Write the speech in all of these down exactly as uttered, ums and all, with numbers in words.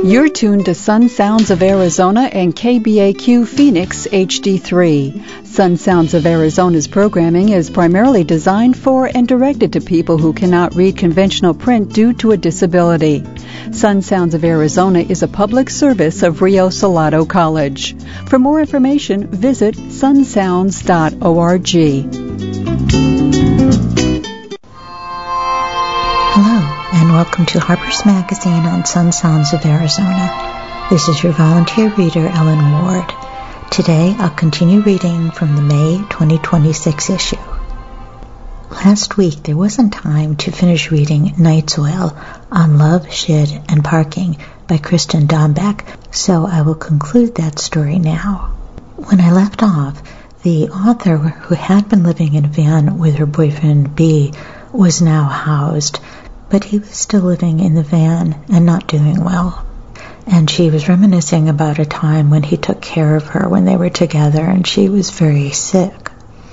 You're tuned to Sun Sounds of Arizona and K B A Q Phoenix H D three. Sun Sounds of Arizona's programming is primarily designed for and directed to people who cannot read conventional print due to a disability. Sun Sounds of Arizona is a public service of Rio Salado College. For more information, visit sun sounds dot org. Hello, and welcome to Harper's Magazine on Sun Sounds of Arizona. This is your volunteer reader, Ellen Ward. Today, I'll continue reading from the May twenty twenty-six issue. Last week, there wasn't time to finish reading Night's Oil on Love, Shit, and Parking by Kristen Dombeck, so I will conclude that story now. When I left off, the author, who had been living in a van with her boyfriend B, was now housed, but he was still living in the van and not doing well. And she was reminiscing about a time when he took care of her when they were together and she was very sick.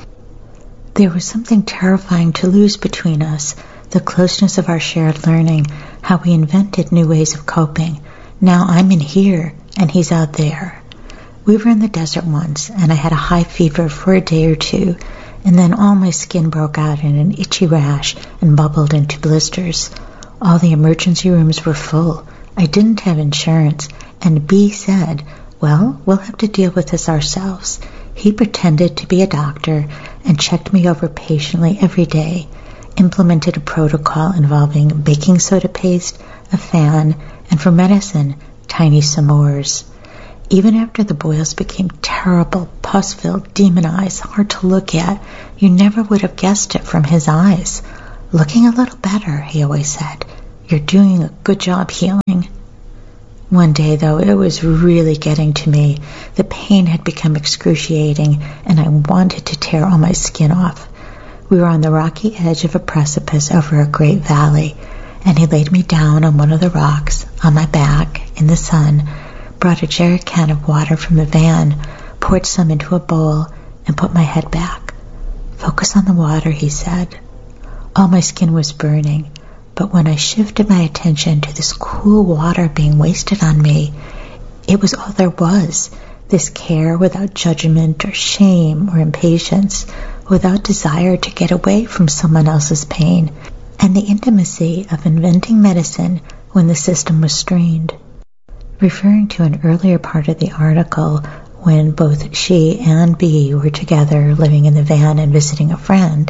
There was something terrifying to lose between us, the closeness of our shared learning, how we invented new ways of coping. Now I'm in here and he's out there. We were in the desert once and I had a high fever for a day or two, and then all my skin broke out in an itchy rash and bubbled into blisters. All the emergency rooms were full. I didn't have insurance, and B said, well, we'll have to deal with this ourselves. He pretended to be a doctor and checked me over patiently every day, implemented a protocol involving baking soda paste, a fan, and for medicine, tiny s'mores. Even after the boils became terrible, pus-filled, demon eyes, hard to look at, you never would have guessed it from his eyes. Looking a little better, he always said. You're doing a good job healing. One day, though, it was really getting to me. The pain had become excruciating, and I wanted to tear all my skin off. We were on the rocky edge of a precipice over a great valley, and he laid me down on one of the rocks, on my back, in the sun, brought a jerry can of water from the van, poured some into a bowl, and put my head back. Focus on the water, he said. All my skin was burning, but when I shifted my attention to this cool water being wasted on me, it was all there was, this care without judgment or shame or impatience, without desire to get away from someone else's pain, and the intimacy of inventing medicine when the system was strained. Referring to an earlier part of the article, when both she and B were together living in the van and visiting a friend,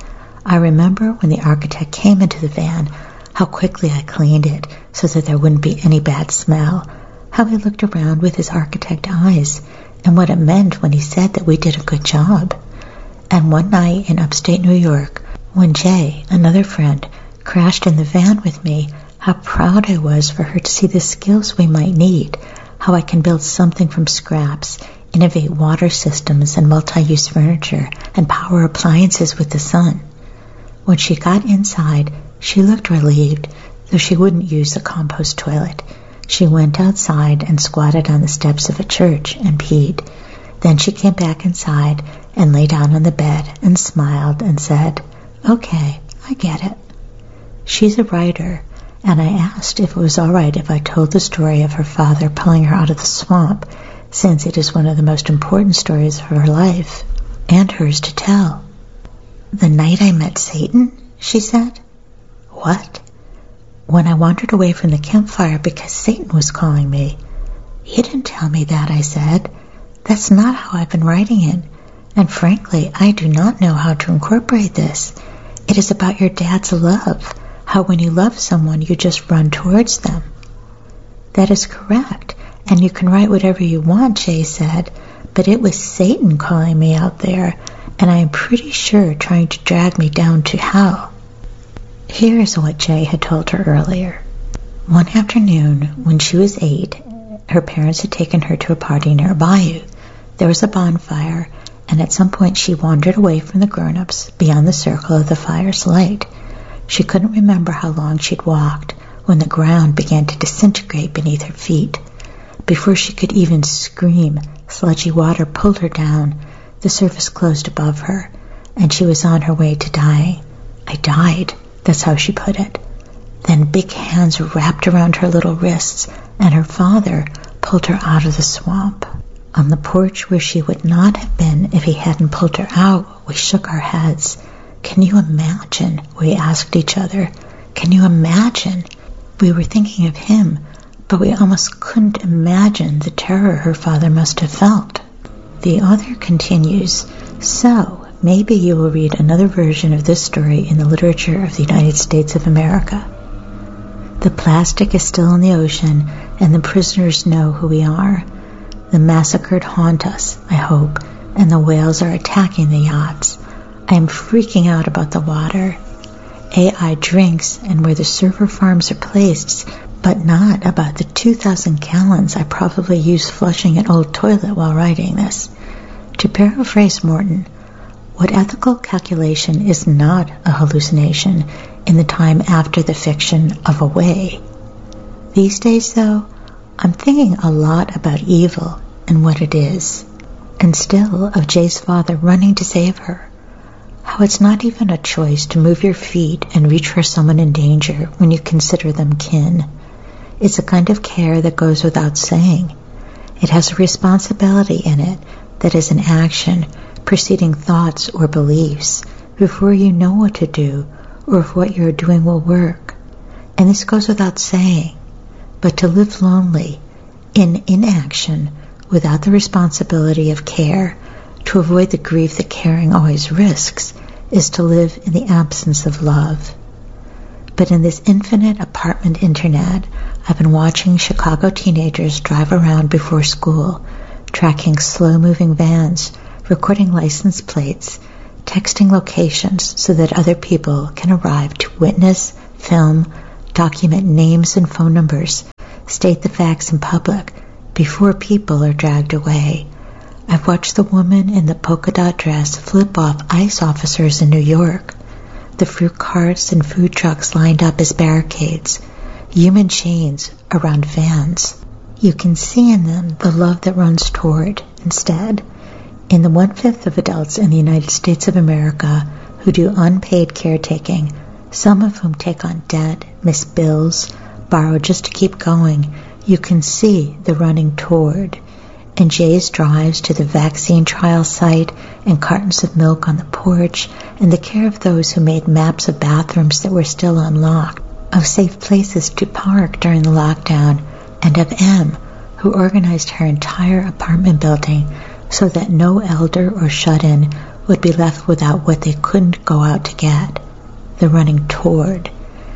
I remember when the architect came into the van, how quickly I cleaned it so that there wouldn't be any bad smell, how he looked around with his architect eyes, and what it meant when he said that we did a good job. And one night in upstate New York, when Jay, another friend, crashed in the van with me, how proud I was for her to see the skills we might need, how I can build something from scraps, innovate water systems and multi-use furniture, and power appliances with the sun. When she got inside, she looked relieved, though she wouldn't use the compost toilet. She went outside and squatted on the steps of a church and peed. Then she came back inside and lay down on the bed and smiled and said, "Okay, I get it." She's a writer, and I asked if it was all right if I told the story of her father pulling her out of the swamp, since it is one of the most important stories of her life, and hers to tell. "The night I met Satan?" she said. "What?" "When I wandered away from the campfire because Satan was calling me." "You didn't tell me that," I said. "That's not how I've been writing it, and frankly, I do not know how to incorporate this. It is about your dad's love, how when you love someone, you just run towards them." "That is correct, and you can write whatever you want," Jay said, "but it was Satan calling me out there, and I am pretty sure trying to drag me down to hell." Here's what Jay had told her earlier. One afternoon, when she was eight, her parents had taken her to a party near a bayou. There was a bonfire, and at some point she wandered away from the grown-ups beyond the circle of the fire's light. She couldn't remember how long she'd walked when the ground began to disintegrate beneath her feet. Before she could even scream, sludgy water pulled her down, the surface closed above her, and she was on her way to dying. I died, that's how she put it. Then big hands wrapped around her little wrists, and her father pulled her out of the swamp. On the porch where she would not have been if he hadn't pulled her out, we shook our heads. Can you imagine? We asked each other. Can you imagine? We were thinking of him, but we almost couldn't imagine the terror her father must have felt. The author continues, so maybe you will read another version of this story in the literature of the United States of America. The plastic is still in the ocean, and the prisoners know who we are. The massacred haunt us, I hope, and the whales are attacking the yachts. I am freaking out about the water. A I drinks and where the server farms are placed, but not about the two thousand gallons I probably used flushing an old toilet while writing this. To paraphrase Morton, what ethical calculation is not a hallucination in the time after the fiction of Away? These days, though, I'm thinking a lot about evil and what it is, and still of Jay's father running to save her. How it's not even a choice to move your feet and reach for someone in danger when you consider them kin. It's a kind of care that goes without saying. It has a responsibility in it that is an action preceding thoughts or beliefs before you know what to do or if what you're doing will work. And this goes without saying. But to live lonely, in inaction, without the responsibility of care, to avoid the grief that caring always risks, is to live in the absence of love. But in this infinite apartment internet, I've been watching Chicago teenagers drive around before school, tracking slow-moving vans, recording license plates, texting locations so that other people can arrive to witness, film, document names and phone numbers, state the facts in public before people are dragged away. I've watched the woman in the polka dot dress flip off ICE officers in New York, the fruit carts and food trucks lined up as barricades, human chains around vans. You can see in them the love that runs toward, instead. In the one-fifth of adults in the United States of America who do unpaid caretaking, some of whom take on debt, miss bills, borrow just to keep going, you can see the running toward. And Jay's drives to the vaccine trial site and cartons of milk on the porch and the care of those who made maps of bathrooms that were still unlocked, of safe places to park during the lockdown, and of M, who organized her entire apartment building so that no elder or shut-in would be left without what they couldn't go out to get. The running toward.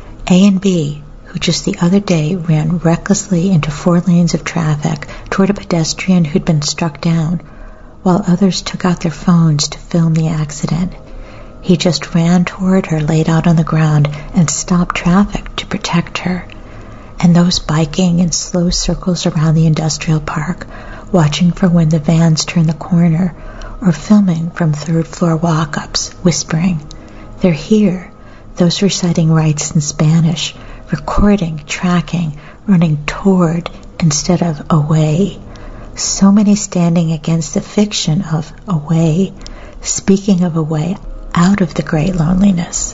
A and B, who just the other day ran recklessly into four lanes of traffic toward a pedestrian who'd been struck down, while others took out their phones to film the accident. He just ran toward her laid out on the ground and stopped traffic to protect her. And those biking in slow circles around the industrial park, watching for when the vans turn the corner, or filming from third-floor walk-ups, whispering, "They're here," those reciting rites in Spanish, recording, tracking, running toward instead of away. So many standing against the fiction of away, speaking of away out of the great loneliness.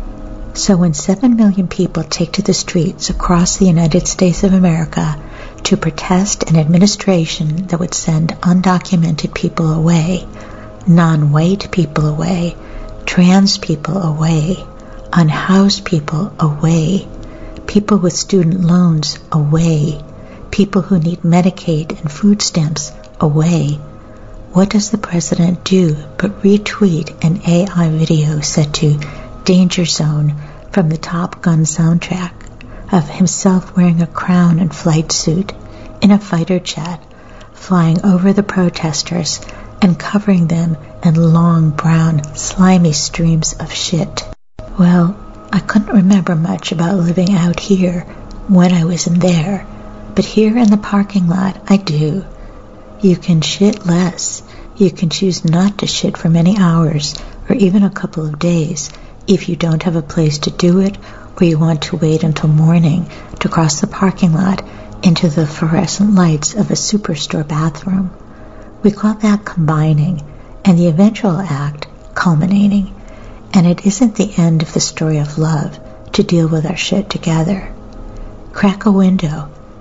So when seven million people take to the streets across the United States of America to protest an administration that would send undocumented people away, non-white people away, trans people away, unhoused people away, people with student loans away, people who need Medicaid and food stamps away, what does the president do but retweet an A I video set to Danger Zone from the Top Gun soundtrack of himself wearing a crown and flight suit in a fighter jet, flying over the protesters and covering them in long, brown, slimy streams of shit? Well, I couldn't remember much about living out here when I was in there, but here in the parking lot I do. You can shit less. You can choose not to shit for many hours or even a couple of days if you don't have a place to do it or you want to wait until morning to cross the parking lot into the fluorescent lights of a superstore bathroom. We call that combining, and the eventual act culminating. And it isn't the end of the story of love to deal with our shit together. Crack a window,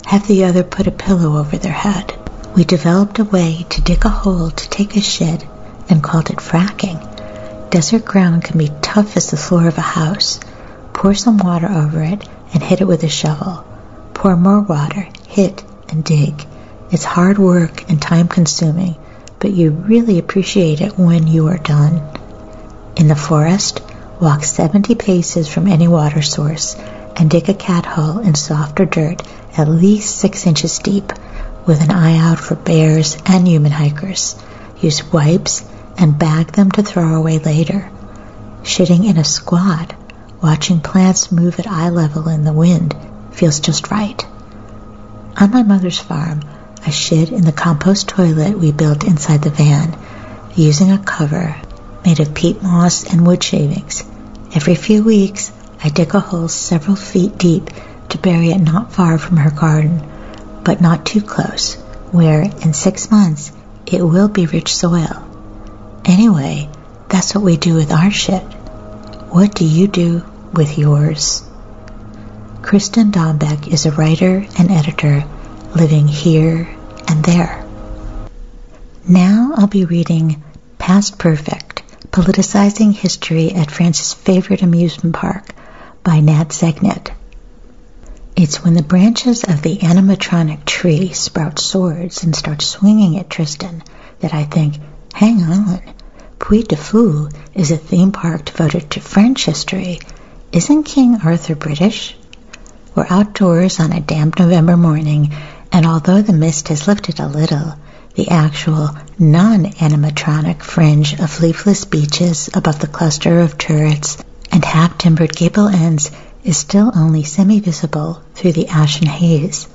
have the other put a pillow over their head. We developed a way to dig a hole to take a shit and called it fracking. Desert ground can be tough as the floor of a house. Pour some water over it and hit it with a shovel. Pour more water, hit, and dig. It's hard work and time-consuming, but you really appreciate it when you are done. In the forest, walk seventy paces from any water source and dig a cat hole in softer dirt at least six inches deep, with an eye out for bears and human hikers. Use wipes and bag them to throw away later. Shitting in a squat, watching plants move at eye level in the wind, feels just right. On my mother's farm, I shit in the compost toilet we built inside the van, using a cover made of peat moss and wood shavings. Every few weeks, I dig a hole several feet deep to bury it not far from her garden, but not too close, where in six months it will be rich soil. Anyway, that's what we do with our shit. What do you do with yours? Kristen Dombeck is a writer and editor living here and there. Now I'll be reading Past Perfect, Politicizing History at France's Favorite Amusement Park by Nat Segnet. It's when the branches of the animatronic tree sprout swords and start swinging at Tristan that I think, hang on, Puy de Fou is a theme park devoted to French history. Isn't King Arthur British? We're outdoors on a damp November morning, and although the mist has lifted a little, the actual non-animatronic fringe of leafless beeches above the cluster of turrets and half-timbered gable ends is still only semi-visible through the ashen haze.